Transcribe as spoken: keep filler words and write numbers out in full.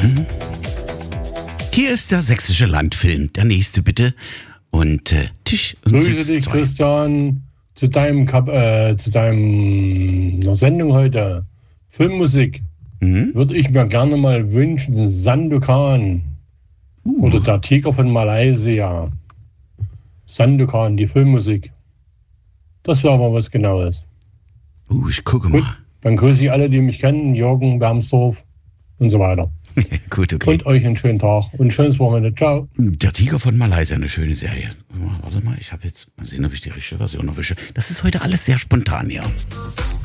Mhm. Hier ist der sächsische Landfilm. Der nächste bitte. Und äh, Tisch und Grüße Sitz dich, zwei. Christian, zu deinem Kap äh, zu deinem äh, Sendung heute. Filmmusik. Mhm. Würde ich mir gerne mal wünschen, Sandokan. Uh. Oder der Tiger von Malaysia. Sandokan, die Filmmusik. Das wäre mal was Genaues. Uh, ich gucke Gut, mal. dann grüße ich alle, die mich kennen. Jürgen, Wermsdorf und so weiter. Gut, okay. Und euch einen schönen Tag und ein schönes Wochenende. Ciao. Der Tiger von Malaysia, eine schöne Serie. Warte mal, ich habe jetzt, mal sehen, ob ich die richtige Version erwische. Das ist heute alles sehr spontan, ja.